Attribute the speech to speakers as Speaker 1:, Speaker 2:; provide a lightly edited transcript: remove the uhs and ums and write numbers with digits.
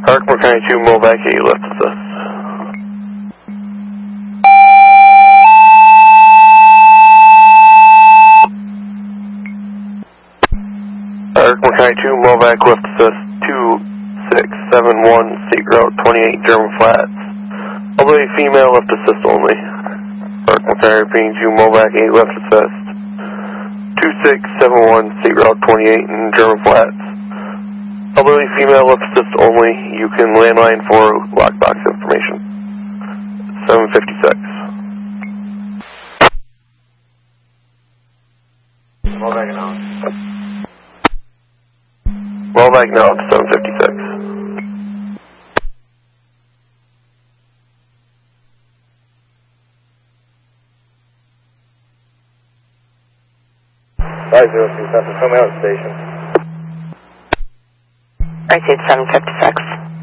Speaker 1: Hartmore County 2, Movac 8, lift assist. Hartmore County 2, Movac, lift assist 2671, State Route 28, German Flats. Elderly female, lift assist only. Hartmore County 2, Movac 8, lift assist 2671, State Route 28 in German Flats. Elderly female, lift assist only. You can landline for lockbox information. 756.
Speaker 2: Movac now.
Speaker 1: Movac now to 756.
Speaker 2: Coming out of the station.
Speaker 3: Right, 756.